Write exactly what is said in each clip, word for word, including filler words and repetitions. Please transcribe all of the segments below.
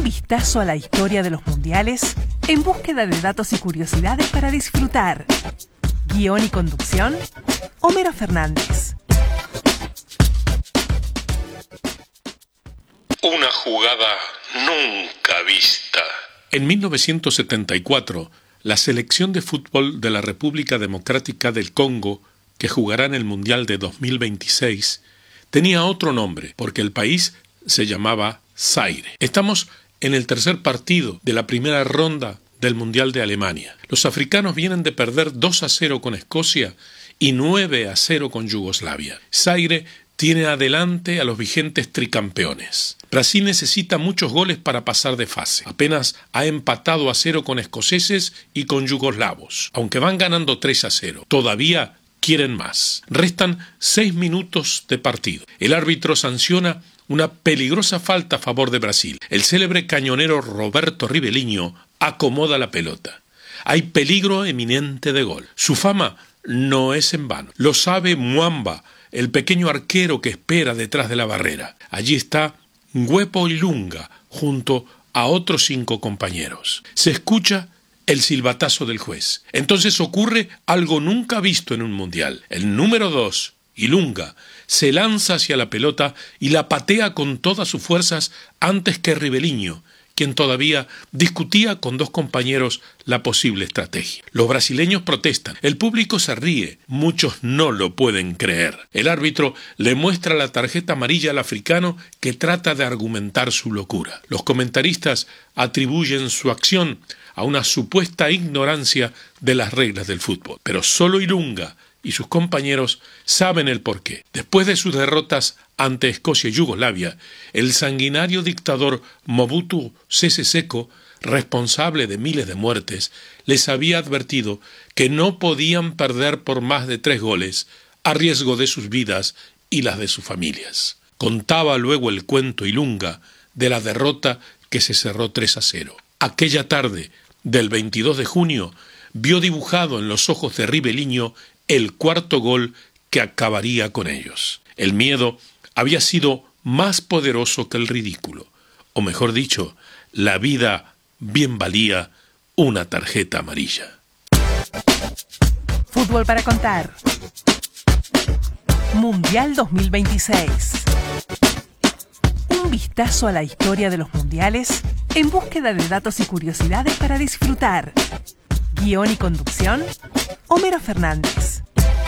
vistazo a la historia de los mundiales en búsqueda de datos y curiosidades para disfrutar. Guión y conducción, Homero Fernández. Una jugada nunca vista. En mil novecientos setenta y cuatro, la selección de fútbol de la República Democrática del Congo, que jugará en el Mundial de dos mil veintiséis, tenía otro nombre, porque el país se llamaba Zaire. Estamos en el tercer partido de la primera ronda del Mundial de Alemania. Los africanos vienen de perder dos a cero con Escocia y nueve a cero con Yugoslavia. Zaire tiene adelante a los vigentes tricampeones. Brasil necesita muchos goles para pasar de fase. Apenas ha empatado a cero con escoceses y con yugoslavos, aunque van ganando tres a cero. Todavía quieren más. Restan seis minutos de partido. El árbitro sanciona una peligrosa falta a favor de Brasil. El célebre cañonero Roberto Riveliño acomoda la pelota. Hay peligro eminente de gol. Su fama no es en vano. Lo sabe Muamba, el pequeño arquero que espera detrás de la barrera. Allí está Nguepo Ilunga, junto a otros cinco compañeros. Se escucha el silbatazo del juez. Entonces ocurre algo nunca visto en un mundial. El número dos, Ilunga, se lanza hacia la pelota y la patea con todas sus fuerzas antes que Riveliño, quien todavía discutía con dos compañeros la posible estrategia. Los brasileños protestan, el público se ríe, muchos no lo pueden creer. El árbitro le muestra la tarjeta amarilla al africano que trata de argumentar su locura. Los comentaristas atribuyen su acción a una supuesta ignorancia de las reglas del fútbol, pero solo Ilunga y sus compañeros saben el porqué. Después de sus derrotas ante Escocia y Yugoslavia, el sanguinario dictador Mobutu Sese Seko, responsable de miles de muertes, les había advertido que no podían perder por más de tres goles a riesgo de sus vidas y las de sus familias. Contaba luego el cuento Ilunga de la derrota que se cerró tres a cero. Aquella tarde del veintidós de junio vio dibujado en los ojos de Riveliño el cuarto gol que acabaría con ellos. El miedo había sido más poderoso que el ridículo, o mejor dicho, la vida bien valía una tarjeta amarilla. Fútbol para contar. Mundial dos mil veintiséis. Un vistazo a la historia de los mundiales en búsqueda de datos y curiosidades para disfrutar. Guión y conducción, Homero Fernández.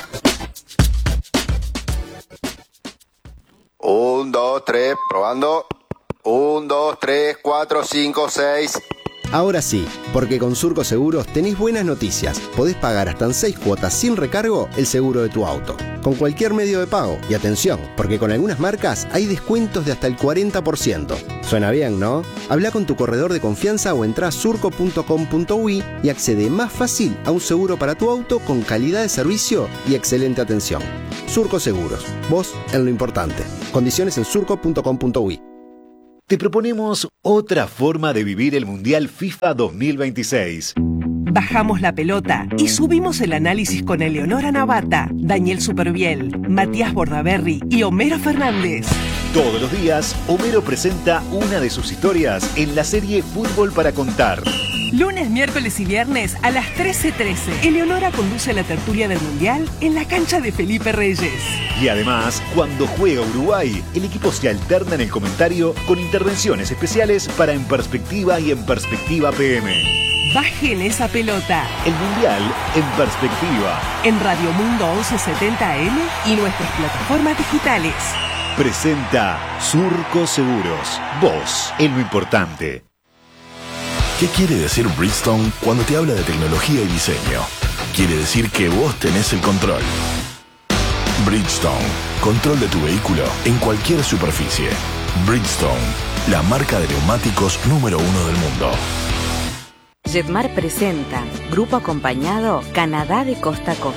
Un, dos, tres, probando. Un, dos, tres, cuatro, cinco, seis. Ahora sí, porque con Surco Seguros tenés buenas noticias. Podés pagar hasta en seis cuotas sin recargo el seguro de tu auto, con cualquier medio de pago. Y atención, porque con algunas marcas hay descuentos de hasta el cuarenta por ciento. Suena bien, ¿no? Habla con tu corredor de confianza o entrá a surco punto com punto uy y accede más fácil a un seguro para tu auto con calidad de servicio y excelente atención. Surco Seguros, vos en lo importante. Condiciones en surco punto com punto uy. Te proponemos otra forma de vivir el Mundial FIFA dos mil veintiséis. Bajamos la pelota y subimos el análisis con Eleonora Navata, Daniel Superviel, Matías Bordaberry y Homero Fernández. Todos los días, Homero presenta una de sus historias en la serie Fútbol para Contar. Lunes, miércoles y viernes a las trece trece. Eleonora conduce la tertulia del Mundial en la cancha de Felipe Reyes. Y además, cuando juega Uruguay, el equipo se alterna en el comentario con intervenciones especiales para En Perspectiva y En Perspectiva P M. Bajen esa pelota. El Mundial en Perspectiva. En Radio Mundo once setenta A M y nuestras plataformas digitales. Presenta Surco Seguros. Vos en lo importante. ¿Qué quiere decir Bridgestone cuando te habla de tecnología y diseño? Quiere decir que vos tenés el control. Bridgestone, control de tu vehículo en cualquier superficie. Bridgestone, la marca de neumáticos número uno del mundo. Jetmar presenta Grupo Acompañado Canadá de Costa a Costa.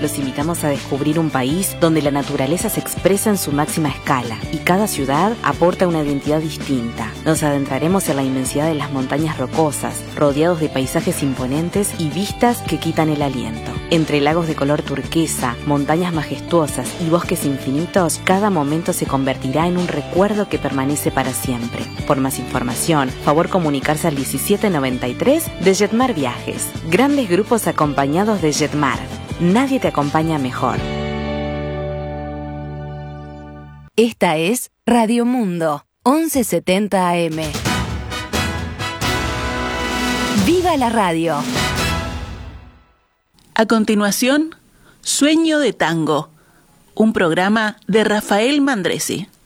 Los invitamos a descubrir un país donde la naturaleza se expresa en su máxima escala y cada ciudad aporta una identidad distinta. Nos adentraremos en la inmensidad de las montañas rocosas, rodeados de paisajes imponentes y vistas que quitan el aliento. Entre lagos de color turquesa, montañas majestuosas y bosques infinitos, cada momento se convertirá en un recuerdo que permanece para siempre. Por más información, favor comunicarse al diecisiete noventa y tres de Jetmar Viajes. Grandes grupos acompañados de Jetmar. Nadie te acompaña mejor. Esta es Radio Mundo, once setenta A M. ¡Viva la radio! A continuación, Sueño de Tango, un programa de Rafael Mandresi.